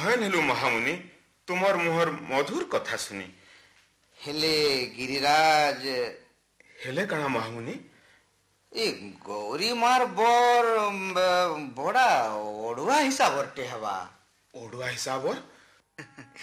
भय नेलु महामुनि तुमर मुहर मधुर कथा सुनी। हेले गिरिराज हेले कणा महामुनि? ए गौरी मार बर बड़ा ओडुआ हिसाब हवा। ओडुआ हिसाब